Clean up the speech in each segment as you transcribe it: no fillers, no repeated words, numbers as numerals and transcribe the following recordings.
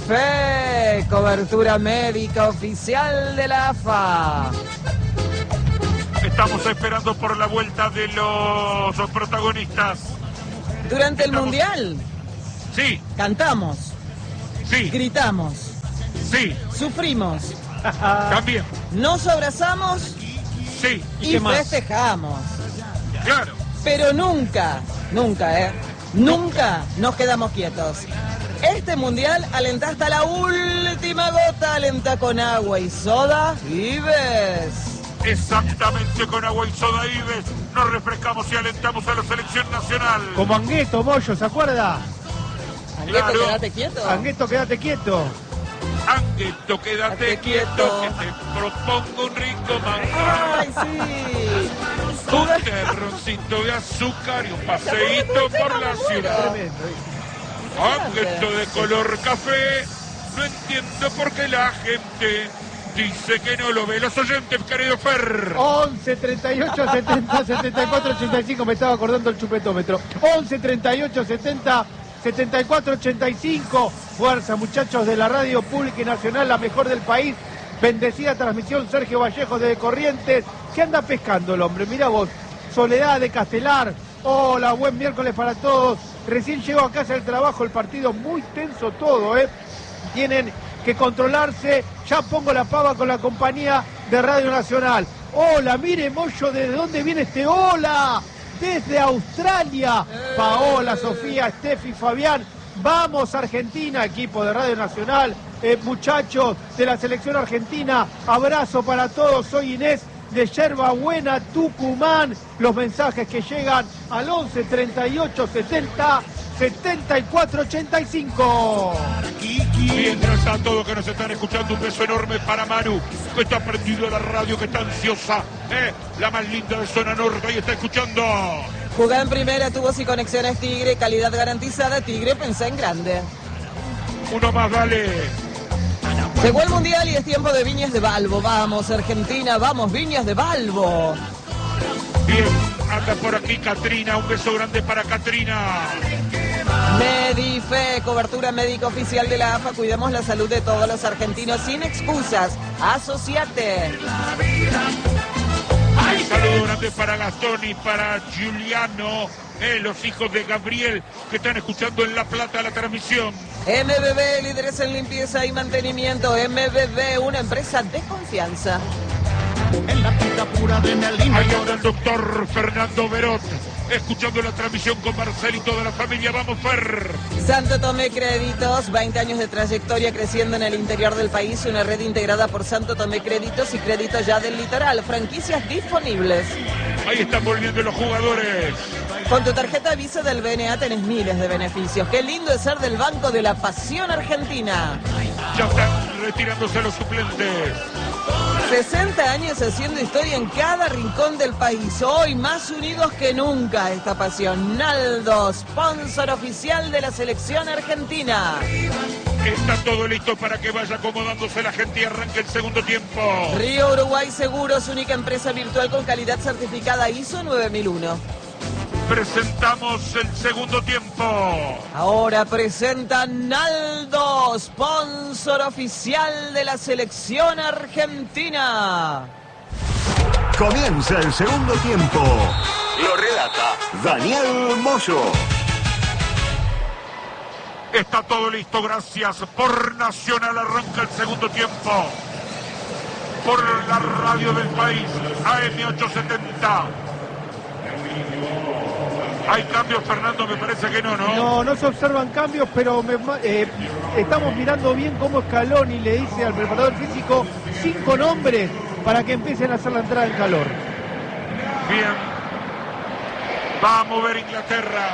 Medife, cobertura médica oficial de la AFA. Estamos esperando por la vuelta de los protagonistas. Durante el Mundial, sí, cantamos, sí, gritamos, sí, sufrimos, también, nos abrazamos, sí, y festejamos. Claro. Pero nunca nos quedamos quietos. Este Mundial alenta hasta la última gota, alenta con agua y soda y ves. Exactamente, con agua y soda Ives nos refrescamos y alentamos a la selección nacional. Como Angueto, Moyo, ¿se acuerda? Angueto, Claro. quédate quieto. Angueto, quédate quieto. Angueto, quédate quieto, que te propongo un rico manjar. ¡Ay, sí! Un terroncito de azúcar y un paseíto por la ciudad. Tremendo. Angueto de color café, no entiendo por qué la gente dice que no lo ve. Los oyentes, querido Fer. 11 38 70 74 85, me estaba acordando el chupetómetro. 11 38 70 74 85. Fuerza, muchachos de la radio pública y nacional, la mejor del país. Bendecida transmisión, Sergio Vallejo de Corrientes. ¿Qué anda pescando el hombre? Mira vos, Soledad de Castelar. Hola, buen miércoles para todos. Recién llegó a casa del trabajo, el partido muy tenso todo, ¿eh? Tienen que controlarse. Ya pongo la pava con la compañía de Radio Nacional. Hola, mire, Moyo, ¿desde dónde viene este hola? Desde Australia. Paola, Sofía, Steffi, Fabián. Vamos, Argentina, equipo de Radio Nacional. Muchachos de la selección argentina, abrazo para todos. Soy Inés de Yerbabuena, Tucumán. Los mensajes que llegan al 11 38 70 74 85. Mientras a todos que nos están escuchando, un beso enorme para Manu, que está prendido a la radio, que está ansiosa. La más linda de zona norte, ahí está escuchando. Jugá en primera, tubos y conexiones Tigre, calidad garantizada. Tigre, pensá en grande. Uno más, dale. Llegó el Mundial y es tiempo de Viñas de Balbo. Vamos, Argentina, vamos, Viñas de Balbo. Bien, anda por aquí Catrina, un beso grande para Catrina. Medife, cobertura médica oficial de la AFA. Cuidemos la salud de todos los argentinos sin excusas. Asociate. Un saludo grande para Gastón y para Giuliano, los hijos de Gabriel, que están escuchando en La Plata la transmisión. MBB, líderes en limpieza y mantenimiento. MBB, una empresa de confianza. En la vida pura de Melina. Ahí anda el doctor Fernando Berot, escuchando la transmisión con Marcel y toda la familia. Vamos, Fer. Santo Tomé Créditos, 20 años de trayectoria creciendo en el interior del país. Una red integrada por Santo Tomé Créditos y Créditos Ya del Litoral. Franquicias disponibles. Ahí están volviendo los jugadores. Con tu tarjeta Visa del BNA tenés miles de beneficios. Qué lindo es ser del Banco de la Pasión Argentina. Ya están retirándose los suplentes. 60 años haciendo historia en cada rincón del país. Hoy más unidos que nunca esta pasión. Naldo, sponsor oficial de la selección argentina. Está todo listo para que vaya acomodándose la gente y arranque el segundo tiempo. Río Uruguay Seguros, única empresa virtual con calidad certificada ISO 9001. Presentamos el segundo tiempo. Ahora presenta Naldo, sponsor oficial de la selección argentina. Comienza el segundo tiempo. Lo relata Daniel Moyo. Está todo listo, gracias por Nacional. Arranca el segundo tiempo. Por la radio del país, AM870. ¿Hay cambios, Fernando? Me parece que no, ¿no? No se observan cambios, pero estamos mirando bien cómo Scaloni le dice al preparador físico 5 nombres para que empiecen a hacer la entrada en calor. Bien. Va a mover Inglaterra.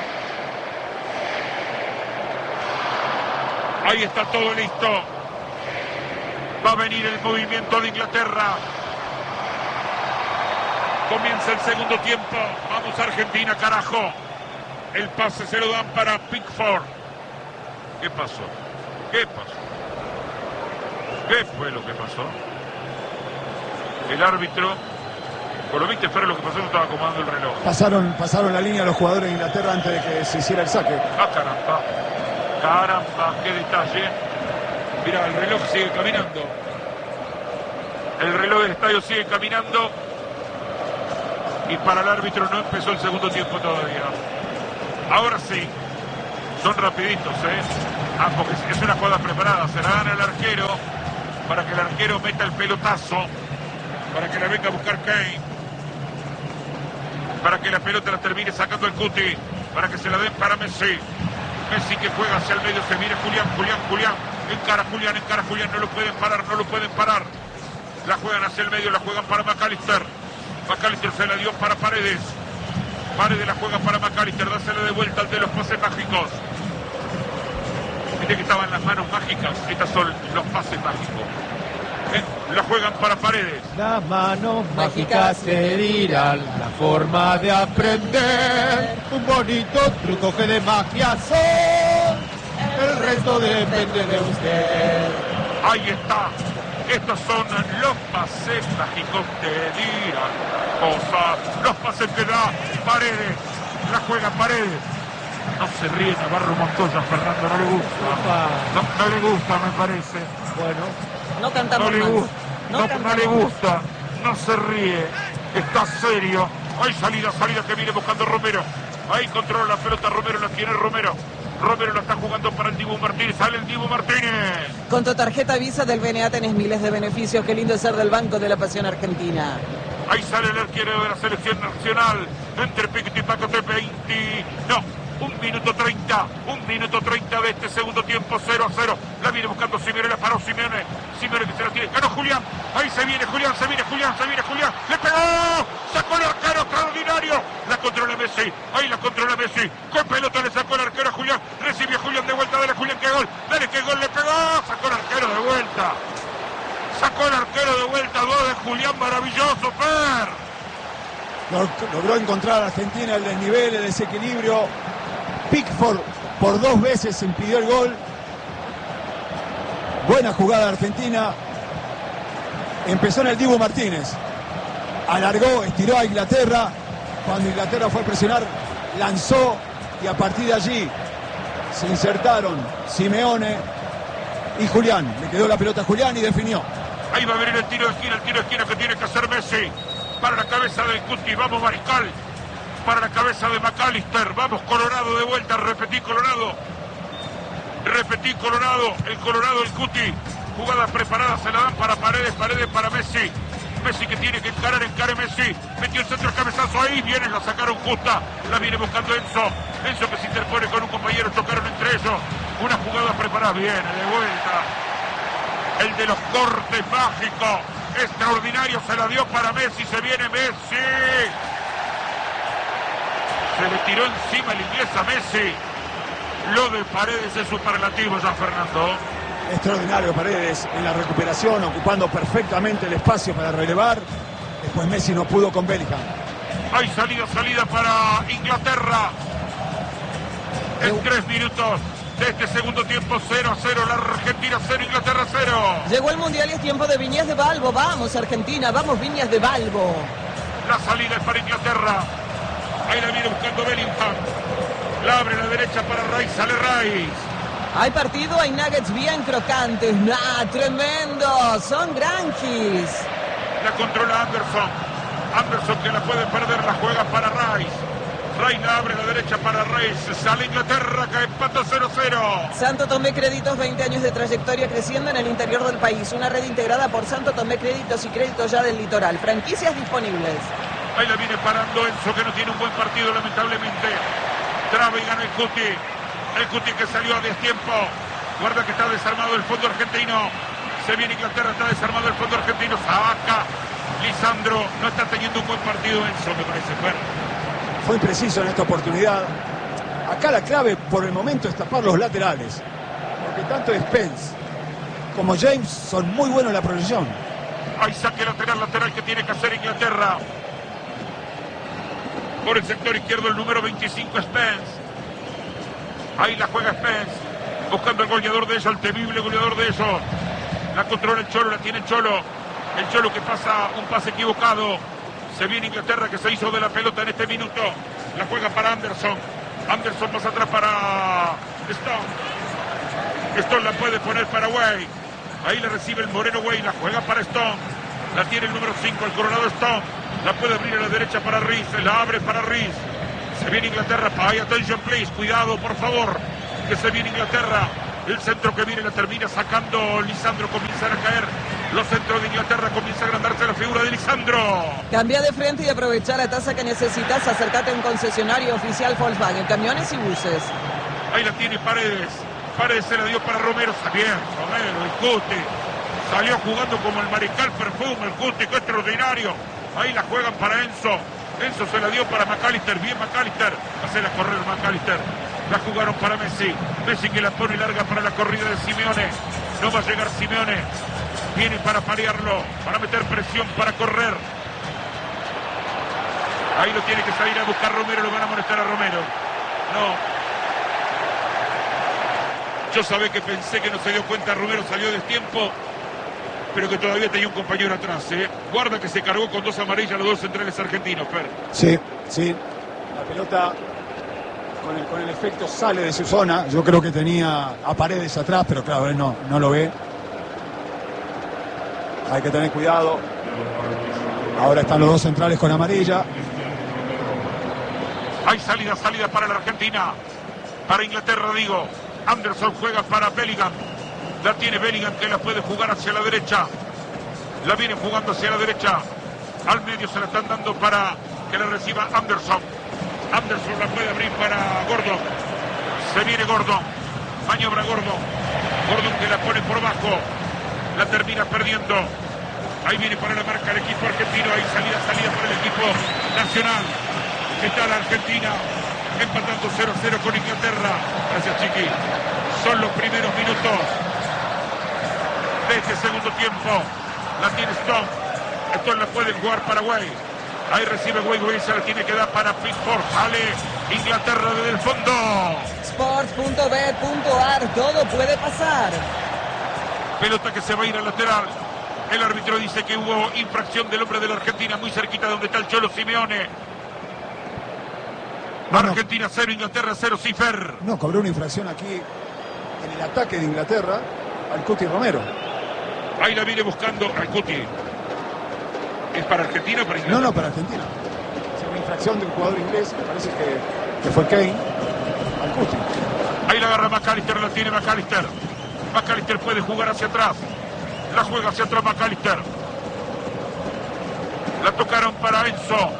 Ahí está todo listo. Va a venir el movimiento de Inglaterra. Comienza el segundo tiempo. Vamos, Argentina, carajo. El pase se lo dan para Pickford. ¿Qué pasó? ¿Qué pasó? ¿Qué fue lo que pasó? El árbitro. ¿Lo viste, Fer, lo que pasó? Estaba acomodando el reloj. Pasaron la línea los jugadores de Inglaterra antes de que se hiciera el saque. Ah, caramba. Caramba, qué detalle. Mirá, el reloj sigue caminando. El reloj del estadio sigue caminando. Y para el árbitro no empezó el segundo tiempo todavía. Ahora sí. Son rapiditos, porque es una jugada preparada. Se la dan al arquero para que el arquero meta el pelotazo. Para que la venga a buscar Kane. Para que la pelota la termine sacando el Cuti. Para que se la den para Messi. Messi que juega hacia el medio. Se viene Julián. Encara Julián. No lo pueden parar. La juegan hacia el medio. La juegan para McAllister. McAllister se la dio para Paredes. Paredes la juega para McAllister. Dásela de vuelta al de los pases mágicos. Viste que estaban las manos mágicas. Estas son los pases mágicos. La juegan para Paredes. Las manos mágicas se dirán, la forma de aprender. Un bonito truco que de magia son. El resto depende de usted. Ahí está. Estos son los pases mágicos que dirán cosas. Los pases que da Paredes. La juega Paredes. No se ríe Navarro Montoya, Fernando, no le gusta. No le gusta, me parece. Bueno. No cantamos más. No le gusta, no se ríe, está serio. Hay salida que viene buscando Romero. Ahí controla la pelota Romero, la tiene Romero. Romero lo está jugando para el Dibu Martínez. Sale el Dibu Martínez. Con tu tarjeta Visa del BNA tenés miles de beneficios. Qué lindo es ser del Banco de la Pasión Argentina. Ahí sale el arquero de la selección nacional. Entre Piquete y Pacote 20. No. 1 minuto 30 de este segundo tiempo, 0-0. La viene buscando Simeone, la paró Simeone que se la tiene. Ganó Julián. Ahí se viene Julián. Le pegó. Sacó el arquero extraordinario. La controla Messi. Ahí la controla Messi. Con pelota le sacó el arquero a Julián. Recibió Julián de vuelta. Dale Julián, qué gol. Dale, qué gol, le pegó. Sacó el arquero de vuelta. Gol de Julián, maravilloso, Fer. Logró encontrar a Argentina el desnivel, el desequilibrio. Pickford por 2 veces impidió el gol. Buena jugada de Argentina. Empezó en el Dibu Martínez. Alargó, estiró a Inglaterra. Cuando Inglaterra fue a presionar, lanzó y a partir de allí se insertaron Simeone y Julián. Le quedó la pelota a Julián y definió. Ahí va a venir el tiro de esquina que tiene que hacer Messi. Para la cabeza del Cuti, vamos Mariscal. Para la cabeza de McAllister, vamos Colorado de vuelta, repetí Colorado, el Colorado, el Cuti, jugada preparada, se la dan para Paredes para Messi que tiene que encara Messi, metió el centro, el cabezazo ahí, viene, la sacaron justa, la viene buscando Enzo que se interpone con un compañero, chocaron entre ellos, una jugada preparada, viene de vuelta, el de los cortes mágicos, extraordinario, se la dio para Messi, se viene Messi. Se le tiró encima el inglés a Messi. Lo de Paredes es superlativo ya, Fernando. Extraordinario Paredes en la recuperación, ocupando perfectamente el espacio para relevar. Después Messi no pudo con Bellingham. Hay salida para Inglaterra. En 3 minutos de este segundo tiempo, 0-0. La Argentina 0, Inglaterra 0. Llegó el Mundial y es tiempo de Viñas de Balbo. Vamos Argentina, vamos Viñas de Balbo. La salida es para Inglaterra. Ahí la viene buscando Bellingham. La abre a la derecha para Rice. Sale Rice. Hay partido, hay nuggets bien crocantes. Tremendo. Son granjis. La controla Anderson. Anderson que la puede perder. La juega para Rice. Rice la abre a la derecha para Rice. Sale Inglaterra que empata 0-0. Santo Tomé Créditos, 20 años de trayectoria creciendo en el interior del país. Una red integrada por Santo Tomé Créditos y Créditos Ya del Litoral. Franquicias disponibles. Ahí la viene parando Enzo, que no tiene un buen partido, lamentablemente. Traba y gana el Cuti. El Cuti que salió a destiempo. Guarda que está desarmado el fondo argentino. Se viene Inglaterra, está desarmado el fondo argentino. Sabaca. Lisandro no está teniendo un buen partido Enzo, me parece. Fue impreciso en esta oportunidad. Acá la clave por el momento es tapar los laterales. Porque tanto Spence como James son muy buenos en la proyección. Hay saque lateral que tiene que hacer Inglaterra. Por el sector izquierdo el número 25 Spence. Ahí la juega Spence. Buscando el goleador de ellos, el temible goleador de ellos. La controla el Cholo, la tiene el Cholo. El Cholo que pasa un pase equivocado. Se viene Inglaterra que se hizo de la pelota en este minuto. La juega para Anderson. Anderson pasa atrás para Stone. Stone la puede poner para Way. Ahí la recibe el Moreno Way, la juega para Stone. La tiene el número 5, el Coronado Stone. La puede abrir a la derecha para Riz, la abre para Riz. Se viene Inglaterra, pay attention please, cuidado por favor, que se viene Inglaterra. El centro que viene la termina sacando Lisandro, comienzan a caer. Los centros de Inglaterra, comienza a agrandarse la figura de Lisandro. Cambia de frente y aprovecha la tasa que necesitas. Acércate a un concesionario oficial Volkswagen, camiones y buses. Ahí la tiene Paredes. Paredes se la dio para Romero. Está bien, Romero, el Cuti. Salió jugando como el Mariscal Perfume, el Cuti, que extraordinario. Ahí la juegan para Enzo. Enzo se la dio para McAllister. Bien McAllister. Hacerla correr McAllister. La jugaron para Messi. Messi que la pone larga para la corrida de Simeone. No va a llegar Simeone. Viene para parearlo, para meter presión, para correr. Ahí lo tiene que salir a buscar Romero. Lo van a molestar a Romero. No. Yo sabía que pensé que no se dio cuenta. Romero salió de destiempo, pero que todavía tenía un compañero atrás. Guarda que se cargó con 2 amarillas los 2 centrales argentinos, Fer. Sí, sí. La pelota con el efecto sale de su zona. Yo creo que tenía a Paredes atrás, pero claro, él no lo ve. Hay que tener cuidado. Ahora están los 2 centrales con amarilla. Hay salida para la Argentina. Para Inglaterra, digo. Anderson juega para Bellingham. La tiene Bellingham, que la puede jugar hacia la derecha. La viene jugando hacia la derecha. Al medio se la están dando para que la reciba Anderson. Anderson la puede abrir para Gordon. Se viene Gordon. Maniobra Gordon. Gordon que la pone por bajo. La termina perdiendo. Ahí viene para la marca el equipo argentino. Hay salida para el equipo nacional. Está la Argentina empatando 0-0 con Inglaterra. Gracias, Chiqui. Son los primeros minutos de este segundo tiempo. La tiene Stone. Stone la puede jugar para Way. Ahí recibe Way. Way se la tiene que dar para Pickford. Sale Inglaterra desde el fondo. Sports.bet.ar. Todo puede pasar. Pelota que se va a ir al lateral. El árbitro dice que hubo infracción del hombre de la Argentina muy cerquita de donde está el Cholo Simeone. Argentina 0, Inglaterra 0, Cifer. No, cobró una infracción aquí en el ataque de Inglaterra al Cuti Romero. Ahí la viene buscando al Cuti. ¿Es para Argentina o para Inglaterra? No, para Argentina. Es una infracción de un jugador inglés, me parece que fue Kane, al Cuti. Ahí la agarra McAllister, la tiene McAllister. McAllister puede jugar hacia atrás. La juega hacia atrás McAllister. La tocaron para Enzo.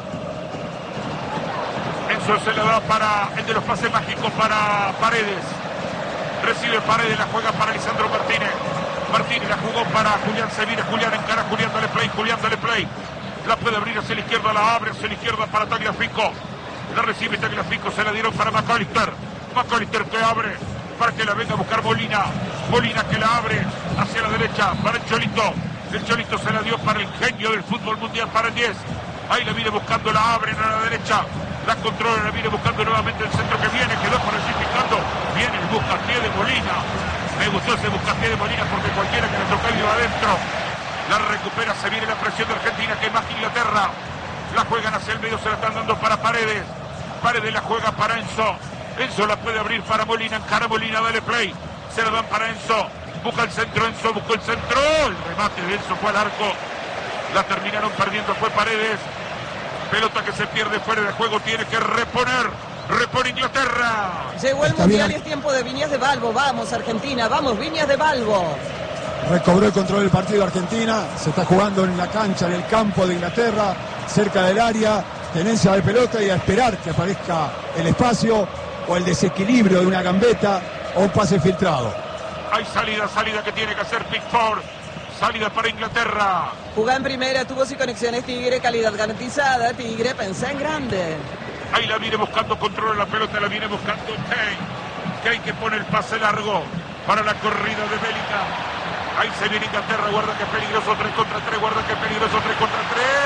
Enzo se la da para el de los pases mágicos, para Paredes. Recibe Paredes, la juega para Lisandro Martínez. Martínez la jugó para Julián, se viene Julián, encara Julián, dale play. La puede abrir hacia la izquierda, la abre hacia la izquierda para Tagliafico. La recibe Tagliafico, se la dieron para McAllister. McAllister que abre para que la venga a buscar Molina. Molina que la abre hacia la derecha para el Cholito. El Cholito se la dio para el genio del fútbol mundial, para el 10. Ahí la viene buscando, la abre a la derecha. La controla, la viene buscando nuevamente el centro que viene, quedó participando. Viene el buscapié de Molina. Me gustó ese buscapié de Molina porque cualquiera que le toque iba adentro. La recupera, se viene la presión de Argentina, que más que Inglaterra. La juegan hacia el medio, se la están dando para Paredes. Paredes la juega para Enzo. Enzo la puede abrir para Molina, encara Molina, dale play. Se la dan para Enzo. Busca el centro, Enzo buscó el centro. El remate de Enzo fue al arco. La terminaron perdiendo, fue Paredes. Pelota que se pierde fuera de juego, tiene que reponer. Repone Inglaterra. Llegó el Mundial y es tiempo de Viñas de Balbo. Vamos, Argentina, vamos, Viñas de Balbo. Recobró el control del partido Argentina. Se está jugando en la cancha, en el campo de Inglaterra, cerca del área. Tenencia de pelota y a esperar que aparezca el espacio o el desequilibrio de una gambeta o un pase filtrado. Hay salida que tiene que hacer Pickford. Salida para Inglaterra. Jugá en primera, tubos y conexiones Tigre, calidad garantizada. Tigre, pensá en grande. Ahí la viene buscando, controla la pelota, la viene buscando Kane. Kane que pone el pase largo para la corrida de Bellingham. Ahí se viene Inglaterra, guarda que es peligroso, 3 contra 3, guarda que es peligroso, 3 contra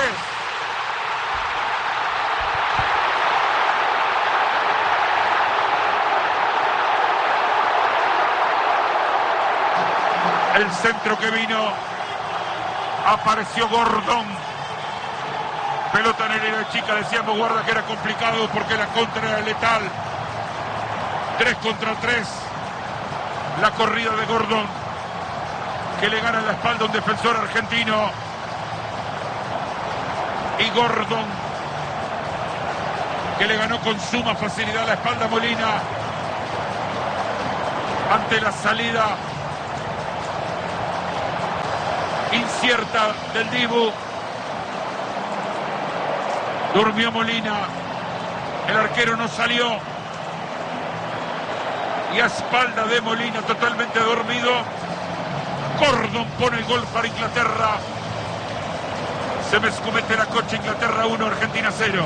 3. El centro que vino, apareció Gordon. Pelota en el área chica, decíamos guarda que era complicado porque la contra era letal. 3 contra 3. La corrida de Gordon, que le gana en la espalda a un defensor argentino. Y Gordon, que le ganó con suma facilidad la espalda a Molina ante la salida incierta del Dibu. Durmió Molina, el arquero no salió, y a espalda de Molina, totalmente dormido, Gordon pone el gol para Inglaterra. Se me escomete la coche. Inglaterra 1, Argentina 0.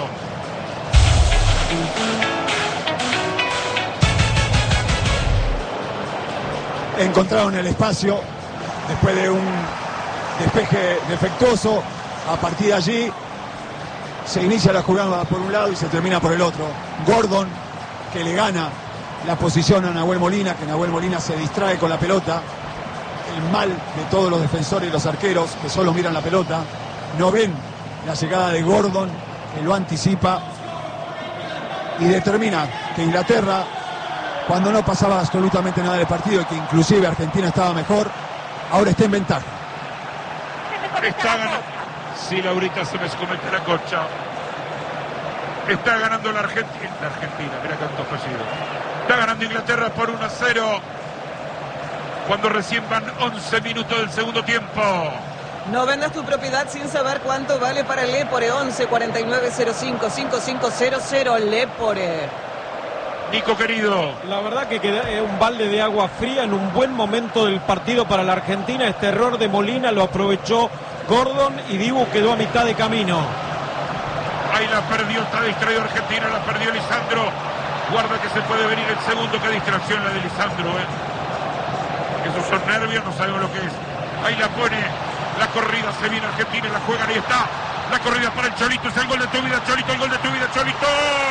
Encontraron el espacio después de un despeje defectuoso. A partir de allí se inicia la jugada por un lado y se termina por el otro. Gordon, que le gana la posición a Nahuel Molina, que Nahuel Molina se distrae con la pelota. El mal de todos los defensores y los arqueros, que solo miran la pelota, no ven la llegada de Gordon, que lo anticipa y determina que Inglaterra, cuando no pasaba absolutamente nada del partido y que inclusive Argentina estaba mejor, ahora está en ventaja. Está ganando. Sí, Laurita, se me escomete la cocha. Está ganando la Argentina. Mira cuántos fallidos. Está ganando Inglaterra por 1-0. Cuando recién van 11 minutos del segundo tiempo. No vendas tu propiedad sin saber cuánto vale para Lepore. 11 49 05 5500 Lepore. Nico, querido. La verdad que queda un balde de agua fría en un buen momento del partido para la Argentina. Este error de Molina lo aprovechó Gordon y Dibu quedó a mitad de camino. Ahí la perdió, está distraído Argentina, la perdió Lisandro. Guarda que se puede venir el segundo. Qué distracción la de Lisandro, Esos son nervios, no sabemos lo que es. Ahí la pone, la corrida, se viene Argentina, la juegan, ahí está. La corrida para el Cholito, es el gol de tu vida, Cholito, el gol de tu vida, Cholito.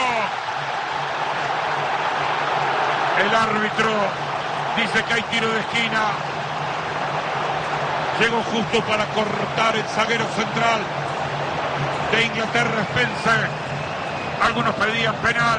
El árbitro dice que hay tiro de esquina. Llegó justo para cortar el zaguero central de Inglaterra, Spencer. Algunos pedían penal.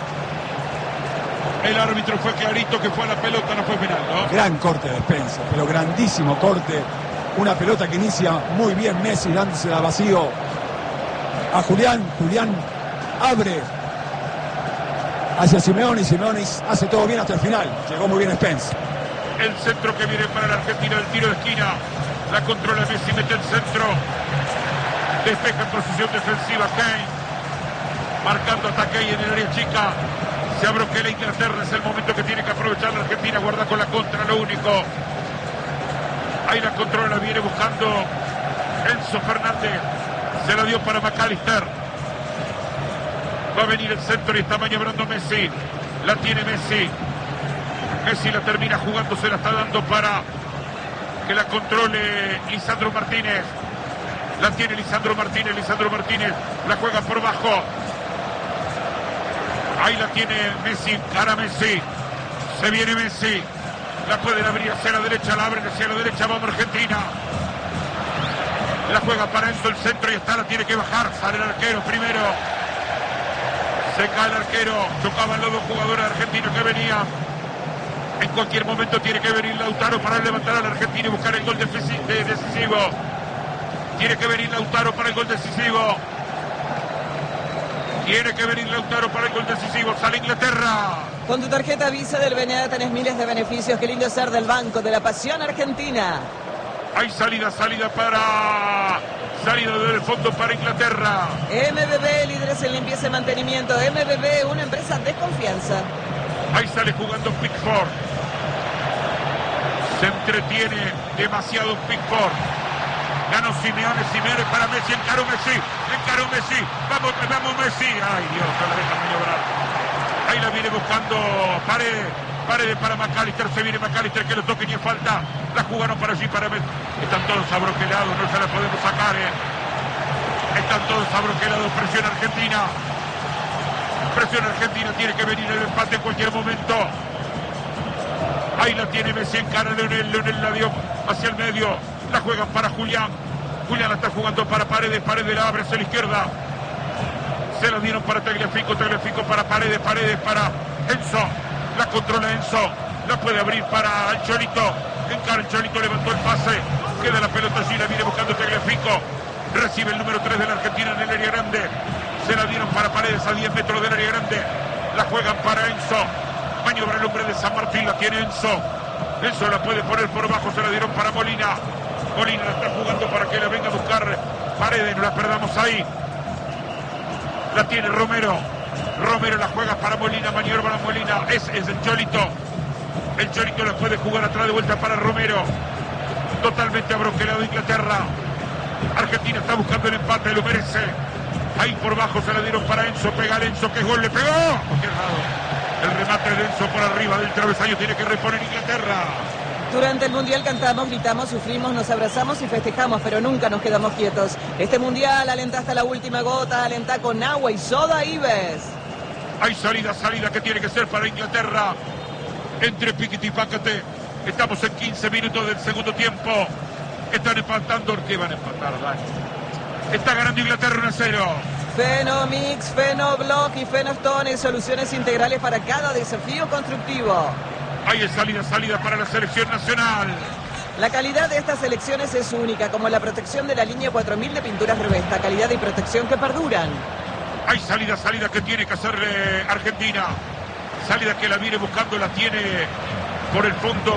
El árbitro fue clarito que fue a la pelota, no fue penal, ¿no? Gran corte de Spencer, pero grandísimo corte. Una pelota que inicia muy bien Messi, dándosela vacío a Julián. Julián abre hacia Simeone y Simeone hace todo bien hasta el final. Llegó muy bien Spencer. El centro que viene para la Argentina, el tiro de esquina. La controla Messi, mete el centro. Despeja en posición defensiva Kane. Marcando ataque ahí en el área chica. Se abroquela Inglaterra, es el momento que tiene que aprovechar la Argentina. Guarda con la contra, lo único. Ahí la controla, viene buscando Enzo Fernández. Se la dio para McAllister. Va a venir el centro y está maniobrando Messi. La tiene Messi. Messi la termina jugando, se la está dando para que la controle Lisandro Martínez. La tiene Lisandro Martínez, la juega por bajo. Ahí la tiene Messi, cara Messi. Se viene Messi. La pueden abrir hacia la derecha, la abren hacia la derecha, vamos Argentina. La juega para Enzo el centro y está, la tiene que bajar. Sale el arquero primero. Se cae el arquero. Chocaban los dos jugadores argentinos que venían. En cualquier momento tiene que venir Lautaro para levantar a la Argentina y buscar el gol decisivo. Tiene que venir Lautaro para el gol decisivo. Sale Inglaterra. Con tu tarjeta Visa del BNA tenés miles de beneficios. Qué lindo ser del Banco de la Pasión Argentina. Hay salida del fondo para Inglaterra. MBB, líderes en limpieza y mantenimiento. MBB, una empresa de confianza. Ahí sale jugando Pickford. Se entretiene demasiado Pickford. Ganó Simeone para Messi. Encaró Messi. Vamos Messi. Ay Dios, no la deja maniobrar. Ahí la viene buscando Paredes para McAllister. Se viene McAllister, que lo toque, ni es falta. La jugaron para allí, para Messi. Están todos abroquelados, no se la podemos sacar. Están todos abroquelados. Presión Argentina, tiene que venir el empate en cualquier momento. Ahí la tiene Messi, encara Leonel la dio hacia el medio. La juegan para Julián. Julián la está jugando para Paredes la abre hacia la izquierda. Se la dieron para Tagliafico para Paredes para Enzo. La controla Enzo. La puede abrir para el Cholito. Encara el Cholito, levantó el pase. Queda la pelota allí, la viene buscando Tagliafico. Recibe el número 3 de la Argentina en el área grande. Se la dieron para Paredes a 10 metros del área grande. La juegan para Enzo. Maniobra el hombre de San Martín, la tiene Enzo. Enzo la puede poner por bajo, se la dieron para Molina. Molina la está jugando para que la venga a buscar Paredes, no la perdamos ahí. La tiene Romero. Romero la juega para Molina, maniobra la Molina. Es el Cholito. El Cholito la puede jugar atrás de vuelta para Romero. Totalmente abroquelado Inglaterra. Argentina está buscando el empate, lo merece. Ahí por bajo se la dieron para Enzo. Pega Enzo, que gol le pegó. El remate de Enzo por arriba del travesaño, tiene que reponer Inglaterra. Durante el Mundial cantamos, gritamos, sufrimos, nos abrazamos y festejamos, pero nunca nos quedamos quietos. Este Mundial alenta hasta la última gota, alenta con agua y soda Ives. Hay salida que tiene que ser para Inglaterra. Entre Piquete y Pácate. Estamos en 15 minutos del segundo tiempo. Están empatando. ¿Qué van a empatar, Dani? Está ganando Inglaterra 1-0. Fenomix, Fenoblock y Fenostone, soluciones integrales para cada desafío constructivo. Ahí es salida para la selección nacional. La calidad de estas selecciones es única, como la protección de la línea 4000 de pinturas Revesta, calidad y protección que perduran. Hay salida que tiene que hacer Argentina. Salida que la viene buscando, la tiene por el fondo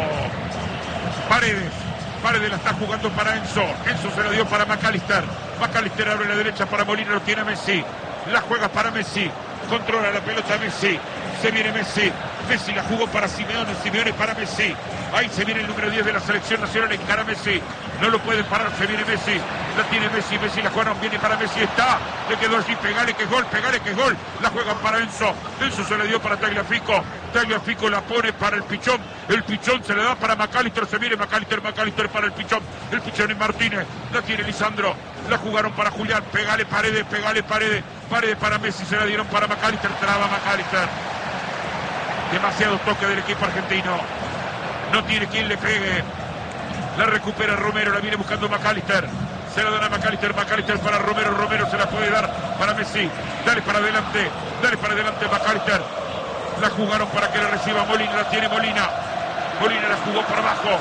Paredes. Paredes la está jugando para Enzo. Enzo se la dio para McAllister. McAllister abre la derecha para Molina, lo tiene Messi. La juega para Messi. Controla la pelota Messi. Se viene Messi. Messi la jugó para Simeone. Simeone para Messi. Ahí se viene el número 10 de la selección nacional. Encara Messi. No lo pueden parar. Se viene Messi. La tiene Messi. Messi la juega. Viene para Messi. Está. Le quedó allí. Pegale que es gol. Pegale que es gol. La juegan para Enzo. Enzo se la dio para Tagliafico. Tagliafico la pone para el Pichón. El Pichón se le da para McAllister. Se viene McAllister para el Pichón. El Pichón es Martínez. La tiene Lisandro. La jugaron para Julián. Pegale Paredes. Paredes para Messi. Se la dieron para McAllister. Traba McAllister. Demasiado toque del equipo argentino. No tiene quien le pegue. La recupera Romero. La viene buscando McAllister. Se la dan a McAllister. McAllister para Romero. Romero se la puede dar para Messi. Dale para adelante McAllister. La jugaron para que la reciba Molina. La tiene Molina. Molina la jugó por abajo.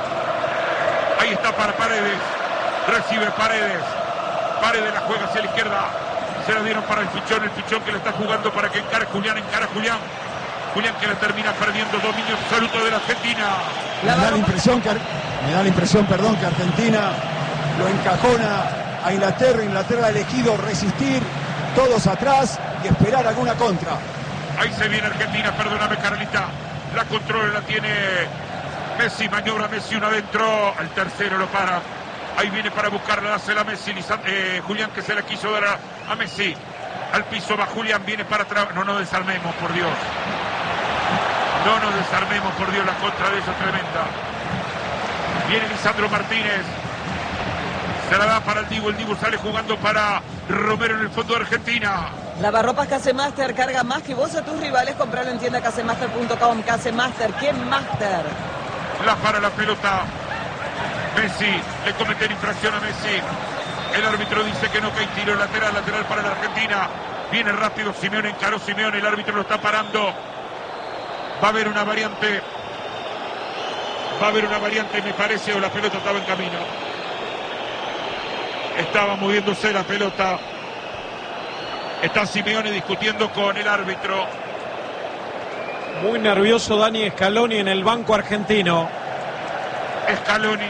Ahí está para Paredes. Recibe Paredes. Paredes la juega hacia la izquierda. Se la dieron para el Pichón. El Pichón que le está jugando para que encare Julián. Julián que la termina perdiendo, dominio absoluto de la Argentina. Me da la impresión que Argentina lo encajona a Inglaterra. Inglaterra ha elegido resistir, todos atrás y esperar alguna contra. Ahí se viene Argentina, perdóname Carlita. La controla, la tiene Messi, maniobra Messi, uno adentro. Al tercero lo para. Ahí viene para buscarla, dásela a Messi. Julián que se la quiso dar a Messi. Al piso va Julián, viene para atrás. No nos desarmemos, por Dios. No nos desarmemos, por Dios, la contra de esa tremenda. Viene Lisandro Martínez. Se la da para el Dibu sale jugando para Romero en el fondo de Argentina. Lavarropas Casemaster, carga más que vos a tus rivales. Compralo en tienda casemaster.com. Casemaster, ¿qué Master? La para la pelota. Messi, le cometen infracción a Messi. El árbitro dice que no, que hay tiro lateral para la Argentina. Viene rápido Simeone, encaró Simeone, el árbitro lo está parando. Va a haber una variante, me parece, o la pelota estaba en camino. Estaba moviéndose la pelota. Está Simeone discutiendo con el árbitro. Muy nervioso Dani Scaloni en el banco argentino. Scaloni.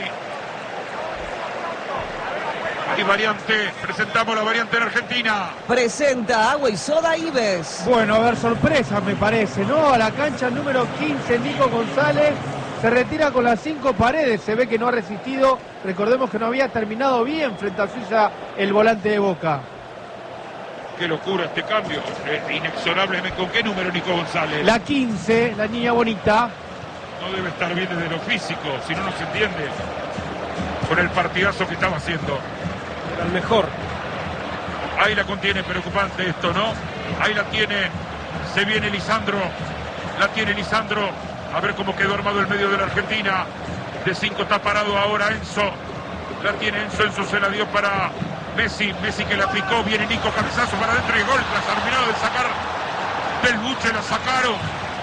Hay variante, presentamos la variante en Argentina. Presenta agua y soda Ives. Bueno, a ver, sorpresa me parece, ¿no? A la cancha número 15, Nico González se retira con las 5 Paredes. Se ve que no ha resistido. Recordemos que no había terminado bien frente a Suiza el volante de Boca. Qué locura este cambio. Inexorablemente. ¿Con qué número Nico González? La 15, la niña bonita. No debe estar bien desde lo físico, si no, no se entiende. Con el partidazo que estaba haciendo. Era el mejor. Ahí la contiene, preocupante esto, ¿no? Ahí la tiene, se viene Lisandro, la tiene Lisandro, a ver cómo quedó armado el medio de la Argentina. De 5 está parado ahora Enzo, la tiene Enzo se la dio para Messi que la picó, viene Nico, cabezazo para adentro y gol, la terminaron de sacar del buche, la sacaron.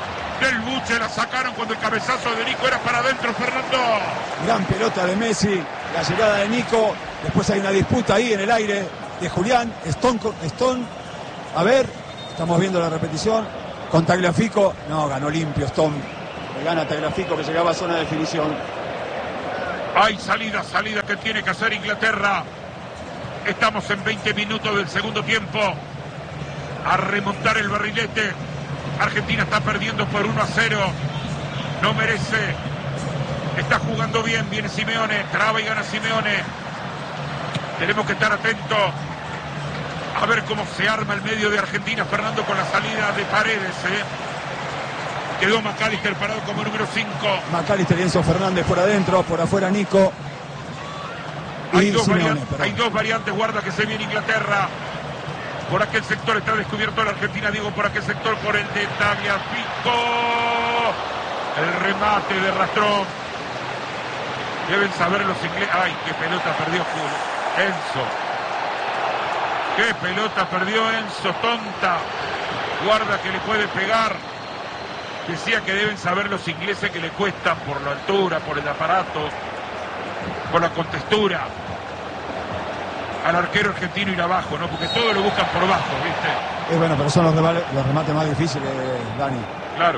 del Buche, la sacaron cuando el cabezazo de Nico era para adentro, Fernando. Gran pelota de Messi, la llegada de Nico, después hay una disputa ahí en el aire de Julián, Stone, a ver, estamos viendo la repetición, con Tagliafico, no, ganó limpio Stone, le gana Tagliafico que llegaba a zona de definición. Hay salida que tiene que hacer Inglaterra. Estamos en 20 minutos del segundo tiempo. A remontar el barrilete. Argentina está perdiendo por 1-0. No merece. Está jugando bien. Viene Simeone. Traba y gana Simeone. Tenemos que estar atentos a ver cómo se arma el medio de Argentina, Fernando, con la salida de Paredes. Quedó McAllister parado como número 5. McAllister y Enzo Fernández por adentro, por afuera Nico. Hay dos variantes, guarda que se viene Inglaterra. Por aquel sector está descubierto la Argentina, digo, por aquel sector, por el de Tagliafico. El remate de Rastrón. Deben saber los ingleses. Ay, qué pelota perdió Enzo. Qué pelota perdió Enzo, tonta. Guarda que le puede pegar. Decía que deben saber los ingleses que le cuestan por la altura, por el aparato, por la contextura. Al arquero argentino ir abajo, ¿no? Porque todos lo buscan por abajo, ¿viste? Bueno, pero son los remates más difíciles, Dani. Claro.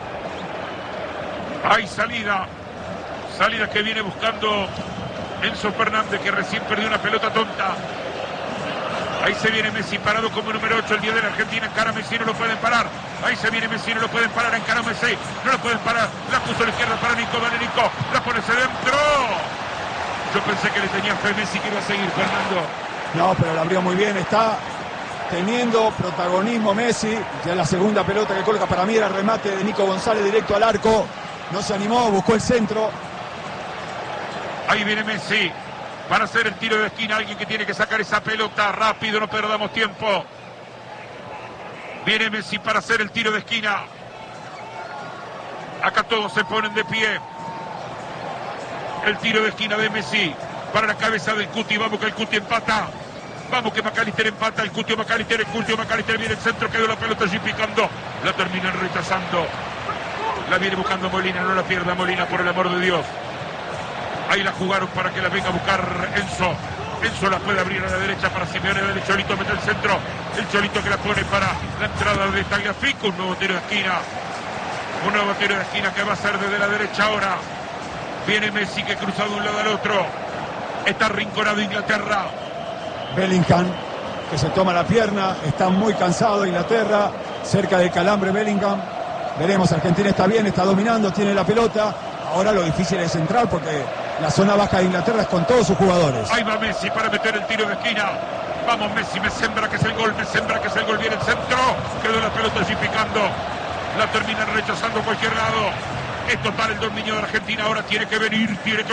Hay salida. Salida que viene buscando Enzo Fernández, que recién perdió una pelota tonta. Ahí se viene Messi parado como número 8, el 10 de la Argentina. Encara Messi, no lo pueden parar. Ahí se viene Messi, no lo pueden parar. Encara Messi, no lo pueden parar. La puso a la izquierda para Nico, dale Nico. La pone hacia adentro. Yo pensé que le tenía fe Messi que iba a seguir, Fernando. No, pero la abrió muy bien. Está teniendo protagonismo Messi. Ya la segunda pelota que coloca, para mí era remate de Nico González directo al arco. No se animó, buscó el centro. Ahí viene Messi para hacer el tiro de esquina. Alguien que tiene que sacar esa pelota rápido, no perdamos tiempo. Viene Messi para hacer el tiro de esquina. Acá todos se ponen de pie. El tiro de esquina de Messi para la cabeza del Cuti. Vamos que el Cuti empata. Vamos que McAllister empata. El Cuti McAllister, viene el centro, quedó la pelota allí picando. La terminan rechazando. La viene buscando Molina, no la pierda Molina, por el amor de Dios. Ahí la jugaron para que la venga a buscar Enzo. Enzo la puede abrir a la derecha para Simeone, el Cholito mete el centro. El Cholito que la pone para la entrada de Tagliafico. Un nuevo tiro de esquina. Un nuevo tiro de esquina que va a ser desde la derecha ahora. Viene Messi que cruza de un lado al otro. Está arrinconado Inglaterra. Bellingham que se toma la pierna. Está muy cansado Inglaterra. Cerca del calambre Bellingham. Veremos, Argentina está bien, está dominando, tiene la pelota. Ahora lo difícil es entrar porque la zona baja de Inglaterra es con todos sus jugadores. Ahí va Messi para meter el tiro de esquina. Vamos Messi, me sembra que es el gol, viene el centro. Quedó la pelota allí picando. La terminan rechazando a cualquier lado. Es total el dominio de Argentina. Ahora tiene que venir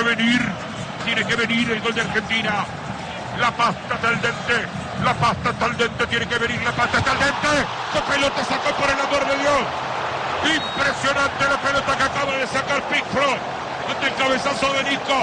el gol de Argentina. La pasta está al dente, tiene que venir la pasta está al dente. ¡Qué pelota sacó, por el amor de Dios! Impresionante la pelota que acaba de sacar Pickford ante el cabezazo de Nico.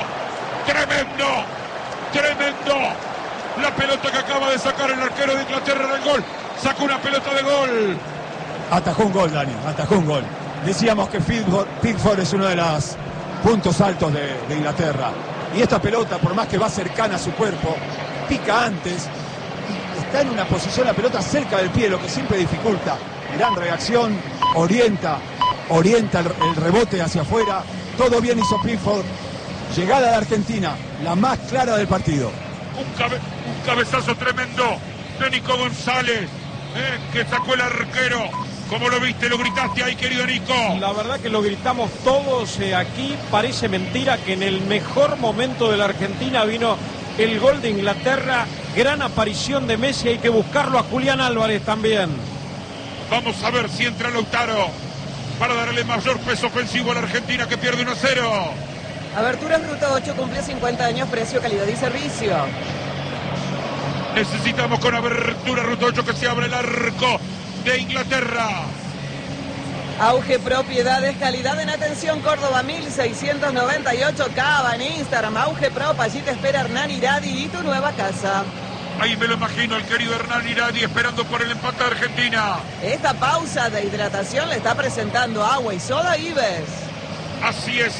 Tremendo la pelota que acaba de sacar el arquero de Inglaterra del gol. Sacó una pelota de gol. Atajó un gol, Dani, atajó un gol. Decíamos que Pickford es uno de los puntos altos de Inglaterra. Y esta pelota, por más que va cercana a su cuerpo, pica antes. Está en una posición la pelota cerca del pie, lo que siempre dificulta. Gran reacción, orienta el rebote hacia afuera. Todo bien hizo Pickford. Llegada de Argentina, la más clara del partido. Un cabezazo tremendo de Nico González, que sacó el arquero. ¿Cómo lo viste? ¿Lo gritaste ahí, querido Nico? La verdad que lo gritamos todos. Aquí parece mentira que en el mejor momento de la Argentina vino el gol de Inglaterra. Gran aparición de Messi, hay que buscarlo a Julián Álvarez también. Vamos a ver si entra Lautaro para darle mayor peso ofensivo a la Argentina, que pierde 1-0. Aberturas Ruta 8 cumple 50 años, precio, calidad y servicio. Necesitamos con Abertura Ruta 8 que se abra el arco de Inglaterra. Auge Propiedades, calidad en atención, Córdoba 1698, Cava en Instagram, Auge Prop, allí te espera Hernán Iradi y tu nueva casa. Ahí me lo imagino, el querido Hernán Iradi esperando por el empate de Argentina. Esta pausa de hidratación le está presentando agua y soda Ives. Así es,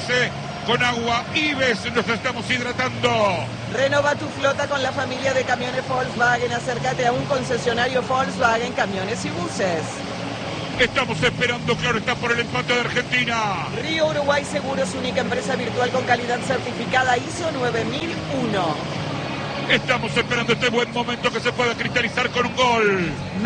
con agua Ives nos estamos hidratando. Renova tu flota con la familia de camiones Volkswagen. Acércate a un concesionario Volkswagen, camiones y buses. Estamos esperando, claro está, por el empate de Argentina. Río Uruguay Seguros, única empresa virtual con calidad certificada ISO 9001. Estamos esperando este buen momento que se pueda cristalizar con un gol.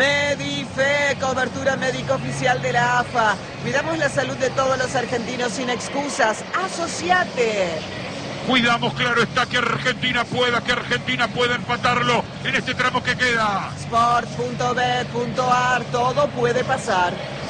Medife, cobertura médica oficial de la AFA. Cuidamos la salud de todos los argentinos sin excusas. Asociate. Cuidamos, claro está, que Argentina pueda empatarlo en este tramo que queda. Sports.bet.ar, todo puede pasar.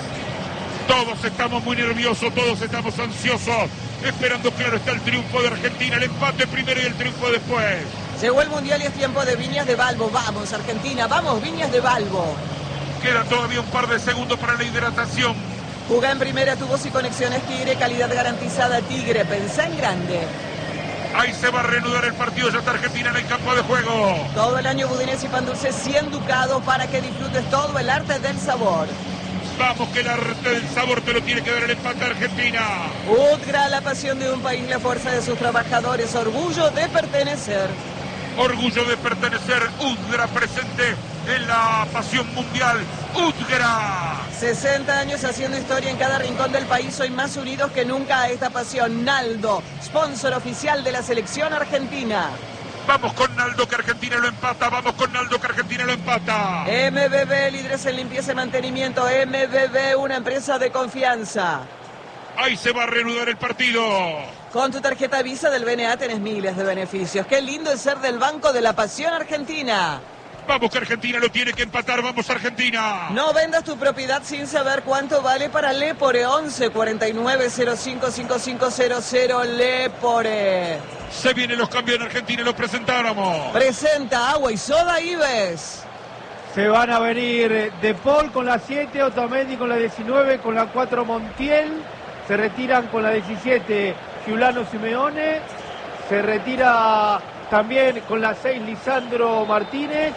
Todos estamos muy nerviosos, todos estamos ansiosos, esperando, claro está, el triunfo de Argentina, el empate primero y el triunfo después. Llegó el Mundial y es tiempo de Viñas de Balbo. Vamos, Argentina, vamos, Viñas de Balbo. Quedan todavía un par de segundos para la hidratación. Juga en primera, tubos y conexiones Tigre, calidad garantizada Tigre, pensá en grande. Ahí se va a reanudar el partido, ya está Argentina en el campo de juego. Todo el año budines y pan dulce 100 ducados para que disfrutes todo el arte del sabor. Vamos, que el arte del sabor te lo tiene que dar el empate de Argentina. Utgra, la pasión de un país, la fuerza de sus trabajadores, orgullo de pertenecer. Orgullo de pertenecer, Utgra presente en la pasión mundial. Utgra. 60 años haciendo historia en cada rincón del país, hoy más unidos que nunca a esta pasión. Naldo, sponsor oficial de la selección argentina. Vamos con Naldo, que Argentina lo empata. Vamos con Naldo, que Argentina lo empata. MBB, líderes en limpieza y mantenimiento. MBB, una empresa de confianza. Ahí se va a reanudar el partido. Con tu tarjeta Visa del BNA tenés miles de beneficios. Qué lindo es ser del Banco de la Pasión Argentina. Vamos, que Argentina lo tiene que empatar. Vamos, Argentina. No vendas tu propiedad sin saber cuánto vale para Lepore. 11 49 05 5500 Lepore. Se vienen los cambios en Argentina y los presentáramos. Presenta agua y soda Ives. Se van a venir De Paul con la 7, Otamendi con la 19, con la 4 Montiel. Se retiran con la 17 Giuliano Simeone. Se retira también con la 6 Lisandro Martínez.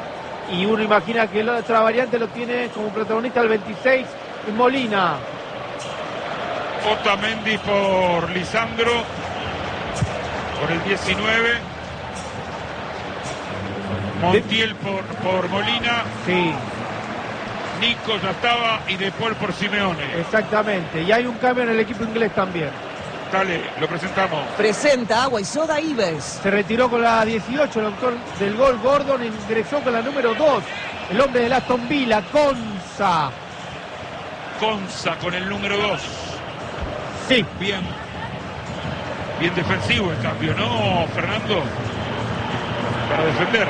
Y uno imagina que la otra variante lo tiene como protagonista el 26 Molina. Otamendi por Lisandro. Por el 19. Montiel por Molina. Sí. Nico ya estaba y De Paul por Simeone. Exactamente. Y hay un cambio en el equipo inglés también. Dale, lo presentamos. Presenta agua y soda Ives. Se retiró con la 18 el autor del gol Gordon, ingresó con la número 2, el hombre del Aston Villa, Konsa. Konsa con el número 2. Sí. Bien defensivo el cambio, ¿no, Fernando? Para defender.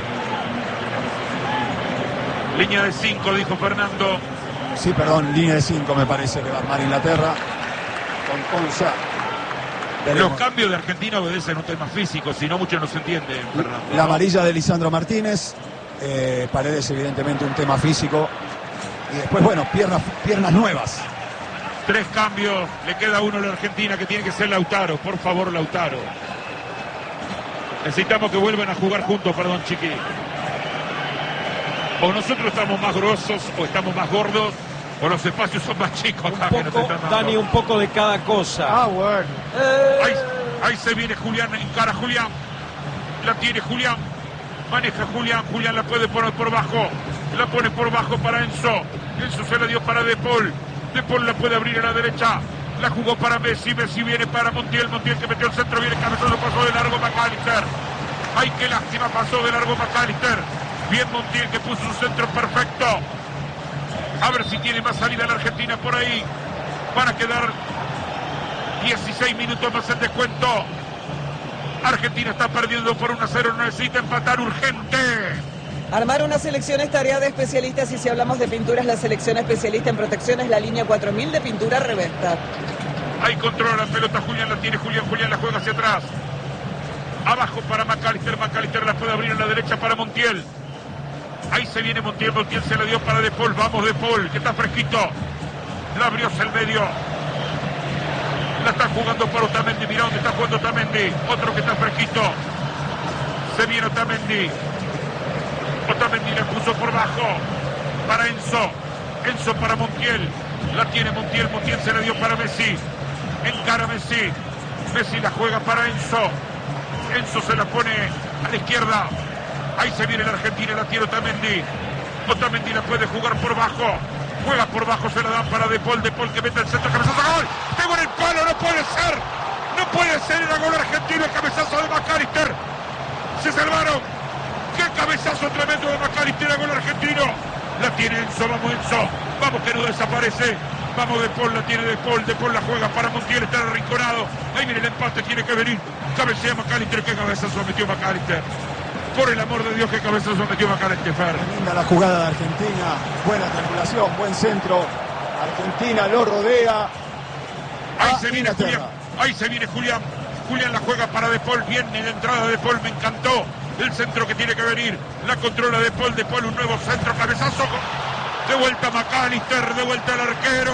Línea de 5, dijo Fernando. Sí, perdón, línea de 5 me parece que va a armar Inglaterra. Con Konsa. Los cambios de Argentina obedecen un tema físico, si no muchos no se entienden, Fernando. La amarilla de Lisandro Martínez. Paredes, evidentemente, un tema físico. Y después, bueno, piernas nuevas. 3 cambios, le queda uno a la Argentina que tiene que ser Lautaro. Por favor, Lautaro. Necesitamos que vuelvan a jugar juntos, perdón, Chiqui. O nosotros estamos más grosos, o estamos más gordos, o los espacios son más chicos. Dani, un poco de cada cosa. Ah, bueno. Ahí se viene Julián, encara Julián. La tiene Julián. Maneja Julián. Julián la puede poner por bajo. La pone por bajo para Enzo. Enzo se la dio para De Paul. De Paul la puede abrir a la derecha. La jugó para Messi. Messi viene para Montiel. Montiel que metió el centro. Viene cabezazo. Pasó de largo McAllister. Ay, qué lástima. Pasó de largo McAllister. Bien Montiel que puso un centro perfecto. A ver si tiene más salida la Argentina por ahí. Van a quedar 16 minutos más en descuento. Argentina está perdiendo por 1-0. Necesita empatar urgente. Armar una selección es tarea de especialistas y si hablamos de pinturas, la selección especialista en protección es la línea 4000 de pintura Revesta. Ahí controla la pelota Julián, la tiene Julián la juega hacia atrás. Abajo para McAllister, McAllister la puede abrir a la derecha para Montiel. Ahí se viene Montiel se la dio para De Paul, vamos De Paul, que está fresquito. La abrió hacia el medio. La está jugando para Otamendi, mirá dónde está jugando Otamendi. Otro que está fresquito. Se viene Otamendi. Otamendi la puso por bajo para Enzo. Enzo para Montiel. La tiene Montiel. Montiel se la dio para Messi. Encara Messi. Messi la juega para Enzo. Enzo se la pone a la izquierda. Ahí se viene la Argentina. La tiene Otamendi. Otamendi la puede jugar por bajo. Juega por bajo. Se la dan para De Paul. De Paul que mete el centro. Cabezazo. ¡Gol! ¡Pegó en el palo! ¡No puede ser! ¡No puede ser! Era gol argentino. El cabezazo de McAllister. Se salvaron. ¡Qué cabezazo tremendo de McAllister! Era gol argentino. La tiene Enzo. Vamos Enzo. Vamos que no desaparece. Vamos De Paul. La tiene De Paul. De Paul la juega para Montiel. Está arrinconado. Ahí viene el empate. Tiene que venir. Cabecea McAllister. ¡Qué cabezazo metió McAllister! Por el amor de Dios, qué cabezazo metió McAllister. Linda la jugada de Argentina. Buena triangulación. Buen centro. Argentina lo rodea. Ahí se viene Inglaterra. Julián. Ahí se viene Julián. Julián la juega para De Paul. Bien en la entrada de Paul. Me encantó. El centro que tiene que venir. La controla De Paul. De Paul un nuevo centro. Cabezazo. De vuelta McAllister. De vuelta el arquero.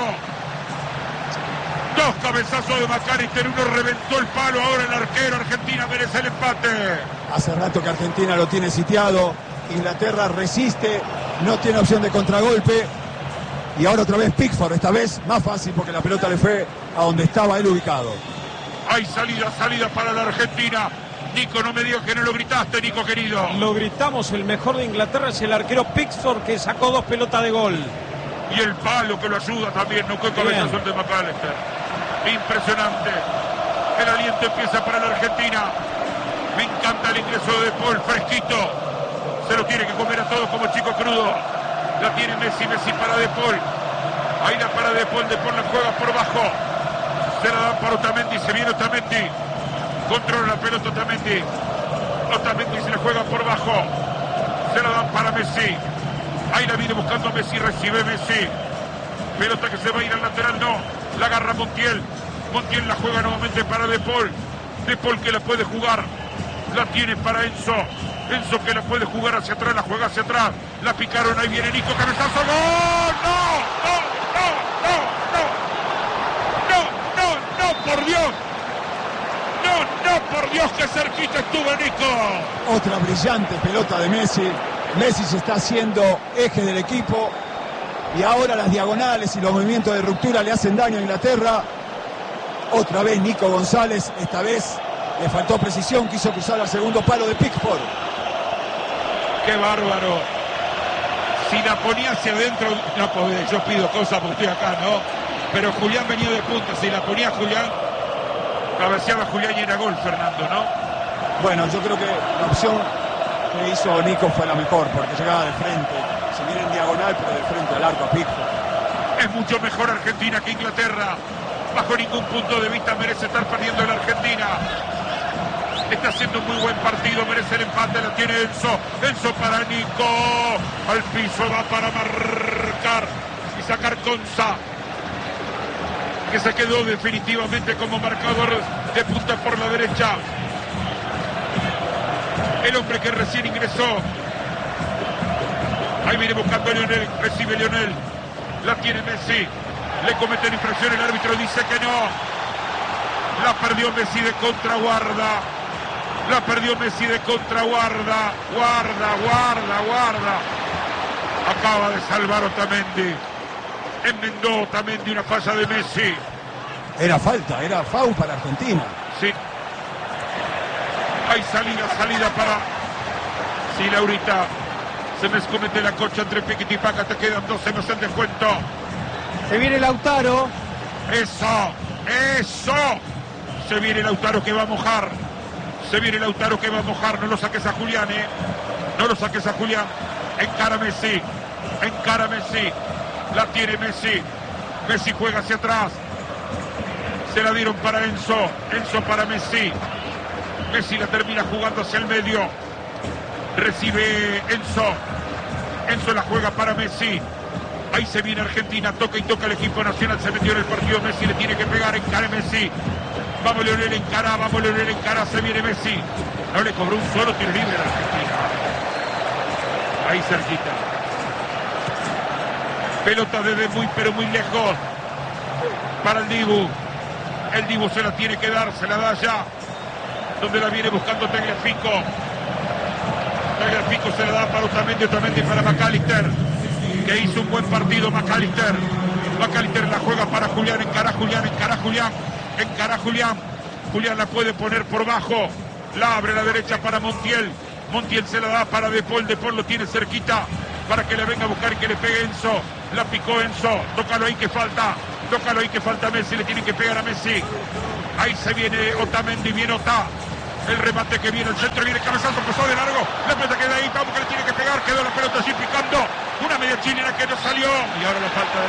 Dos cabezazos de McAllister. Uno reventó el palo. Ahora el arquero. Argentina merece el empate. Hace rato que Argentina lo tiene sitiado. Inglaterra resiste. No tiene opción de contragolpe. Y ahora otra vez Pickford. Esta vez más fácil porque la pelota le fue a donde estaba él ubicado. Hay salida para la Argentina. Nico, no me digas que no lo gritaste, Nico querido. Lo gritamos, el mejor de Inglaterra es el arquero Pickford, que sacó 2 pelotas de gol. Y el palo que lo ayuda también, no fue cabezazo de McAllister. Impresionante. El aliento empieza para la Argentina. Me encanta el ingreso de De Paul, fresquito. Se lo tiene que comer a todos como chico crudo. La tiene Messi, Messi para De Paul. Ahí la para De Paul la juega por bajo. Se la dan para Otamendi, se viene Otamendi. Controla la pelota Otamendi. Otamendi se la juega por bajo. Se la dan para Messi. Ahí la viene buscando Messi, recibe Messi. Pelota que se va a ir al lateral, no. La agarra Montiel. Montiel la juega nuevamente para De Paul. De Paul que la puede jugar. La tiene para Enzo. Enzo que la puede jugar hacia atrás, la juega hacia atrás. La picaron, ahí viene Nico, cabezazo, ¡gol! ¡No, por Dios! ¡No, por Dios, qué cerquita estuvo Nico! Otra brillante pelota de Messi. Messi se está haciendo eje del equipo. Y ahora las diagonales y los movimientos de ruptura le hacen daño a Inglaterra. Otra vez Nico González, esta vez le faltó precisión, quiso cruzar al segundo palo de Pickford. ¡Qué bárbaro! Si la ponía hacia adentro, no podés, yo pido cosas porque estoy acá, ¿no? Pero Julián venía de punta, si la ponía Julián, cabeceaba Julián y era gol, Fernando, ¿no? Bueno, yo creo que la opción que hizo Nico fue la mejor, porque llegaba de frente, se viene en diagonal, pero de frente al arco a Pickford. Es mucho mejor Argentina que Inglaterra. Bajo ningún punto de vista merece estar perdiendo la Argentina. Está haciendo un muy buen partido, merece el empate, la tiene Enzo. Enzo para Nico. Al piso va para marcar y sacar Conza, que se quedó definitivamente como marcador de punta por la derecha. El hombre que recién ingresó. Ahí viene buscando a Lionel, recibe Lionel. La tiene Messi. Le cometen infracción, el árbitro dice que no. La perdió Messi de contraguarda. La perdió Messi de contraguarda. Guarda. Acaba de salvar Otamendi. Enmendó Otamendi una falla de Messi. Era falta, era foul para Argentina. Sí. Hay salida para... Sí, Laurita. Se me escomete la cocha entre Piquet y Paca. Te quedan 12, no se el descuento. Se viene Lautaro. Eso. Se viene Lautaro que va a mojar. No lo saques a Julián, No lo saques a Julián. Encara Messi. La tiene Messi. Messi juega hacia atrás. Se la dieron para Enzo. Enzo para Messi. Messi la termina jugando hacia el medio. Recibe Enzo. Enzo la juega para Messi. Ahí se viene Argentina, toca el equipo nacional, se metió en el partido, Messi le tiene que pegar, encara Messi. Vamos Lionel, encara, se viene Messi. No le cobró un solo tiro libre a Argentina. Ahí cerquita. Pelota desde muy lejos para el Dibu. El Dibu se la tiene que dar, se la da ya. Donde la viene buscando Tagliafico. Tagliafico se la da para Otamendi para McAllister, que hizo un buen partido McAllister. McAllister la juega para Julián, encara Julián. Julián la puede poner por bajo, la abre a la derecha para Montiel. Montiel se la da para De Paul lo tiene cerquita para que le venga a buscar y que le pegue Enzo. La picó Enzo, tócalo ahí que falta Messi, le tienen que pegar a Messi. Ahí se viene Otamendi, viene Ota. El remate que viene, el centro viene, cabezazo, pasó de largo. La pelota queda ahí, vamos que le tiene que pegar, quedó la pelota así picando. Una media chilena que no salió. Y ahora la falta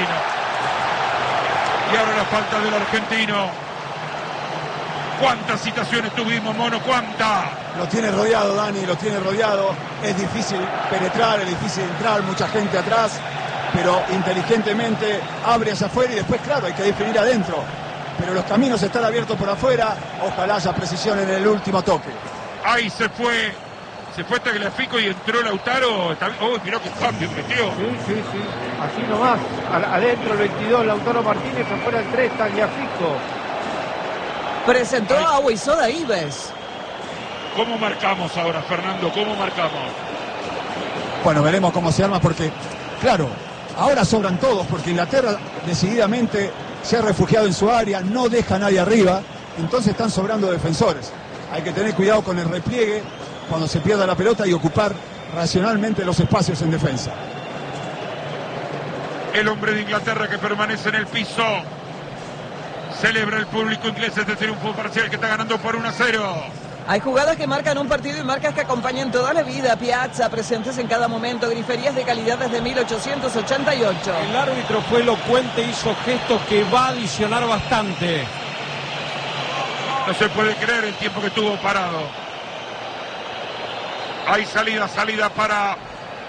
del argentino. ¿Cuántas situaciones tuvimos, Mono? ¿Cuántas? Lo tiene rodeado, Dani, lo tiene rodeado. Es difícil penetrar, es difícil entrar, mucha gente atrás. Pero inteligentemente abre hacia afuera y después, claro, hay que definir adentro. Pero los caminos están abiertos por afuera. Ojalá haya precisión en el último toque. Ahí se fue Tagliafico y entró Lautaro. Oh, mirá qué cambio metió. Sí. Así nomás. Adentro el 22, Lautaro Martínez, afuera el 3, Tagliafico. Presentó a Agua y Soda Ives. ¿Cómo marcamos ahora, Fernando? ¿Cómo marcamos? Bueno, veremos cómo se arma porque, claro, ahora sobran todos porque Inglaterra decididamente se ha refugiado en su área, no deja a nadie arriba, entonces están sobrando defensores. Hay que tener cuidado con el repliegue cuando se pierda la pelota y ocupar racionalmente los espacios en defensa. El hombre de Inglaterra que permanece en el piso. Celebra el público inglés este triunfo parcial que está ganando por 1-0. Hay jugadas que marcan un partido y marcas que acompañan toda la vida. Piazza, presentes en cada momento, griferías de calidad desde 1888. El árbitro fue elocuente, hizo gestos que va a adicionar bastante. No se puede creer el tiempo que estuvo parado. Hay salida para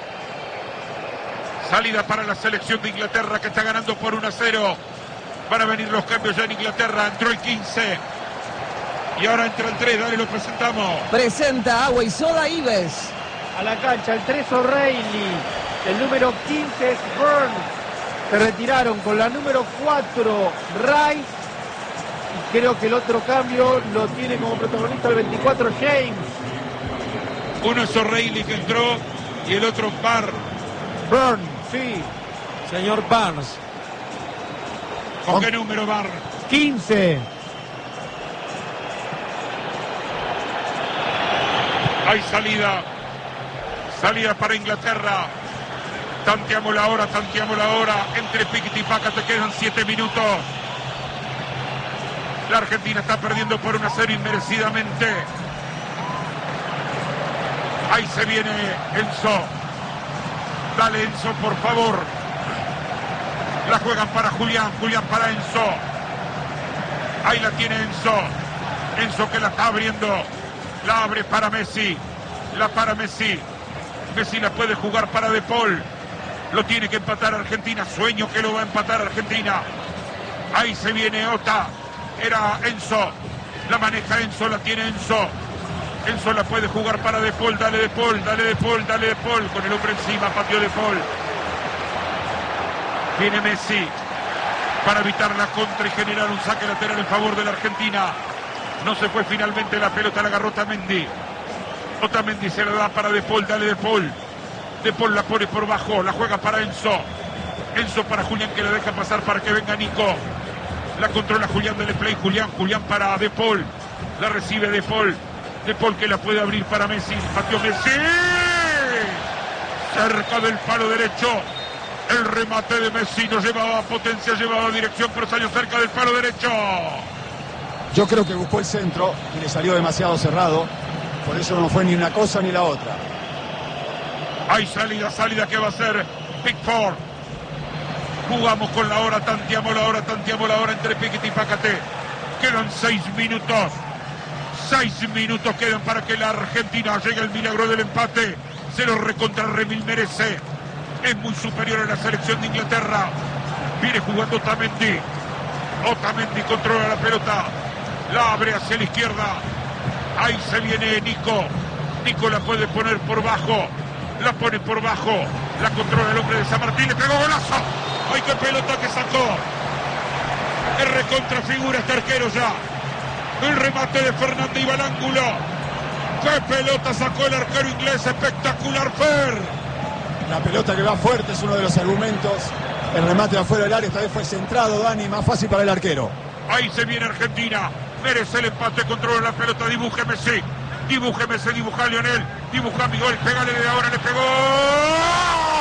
la selección de Inglaterra que está ganando por 1-0. Van a venir los cambios ya en Inglaterra. Entró el 15. Y ahora entra el 3. Dale, lo presentamos. Presenta Agua y Soda Ives. A la cancha, el 3 O'Reilly. El número 15 es Burns. Se retiraron con la número 4 Rice. Y creo que el otro cambio lo tiene como protagonista el 24 James. Uno es O'Reilly que entró y el otro Burns, sí. Señor Barnes. ¿Con qué número Barnes? 15. Hay salida para Inglaterra. Tanteamos la hora. Entre Piquet y Paca te quedan 7 minutos. La Argentina está perdiendo por 1-0 inmerecidamente. Ahí se viene Enzo. Dale, Enzo, por favor. La juegan para Julián para Enzo. Ahí la tiene Enzo que la está abriendo. La abre para Messi. Messi la puede jugar para De Paul. Lo tiene que empatar Argentina. Sueño que lo va a empatar Argentina. Ahí se viene Ota. Era Enzo. La maneja Enzo, la tiene Enzo. Enzo la puede jugar para De Paul. Dale De Paul. Con el hombre encima, pateó De Paul. Viene Messi para evitar la contra y generar un saque lateral en favor de la Argentina. No se fue finalmente la pelota, la agarró Otamendi. Otamendi se la da para De Paul, dale De Paul. De Paul la pone por bajo, la juega para Enzo. Enzo para Julián que la deja pasar para que venga Nico. La controla Julián, dale play, Julián para De Paul. La recibe De Paul. De Paul que la puede abrir para Messi. Pateó Messi. Cerca del palo derecho. El remate de Messi no llevaba potencia, llevaba dirección, pero salió cerca del palo derecho. Yo creo que buscó el centro y le salió demasiado cerrado. Por eso no fue ni una cosa ni la otra. Hay salida que va a ser Pickford. Jugamos con la hora, tanteamos la hora entre Piquet y Pácate. Quedan 6 minutos. 6 minutos quedan para que la Argentina llegue al milagro del empate. Se lo recontra remil merece. Es muy superior a la selección de Inglaterra. Viene jugando Otamendi. Otamendi controla la pelota. La abre hacia la izquierda. Ahí se viene Nico. Nico la puede poner por bajo. La pone por bajo. La controla el hombre de San Martín. Le pegó golazo. ¡Ay, qué pelota que sacó! El recontra figura este arquero ya. El remate de Fernández iba al ángulo. ¡Qué pelota sacó el arquero inglés! ¡Espectacular, Fer! La pelota que va fuerte es uno de los argumentos. El remate afuera del área, esta vez fue centrado, Dani, más fácil para el arquero. Ahí se viene Argentina. Merece el empate, controla la pelota, dibuje Messi. Dibuje Messi, dibuja Lionel. Dibuja Miguel, pégale de ahora, le pegó.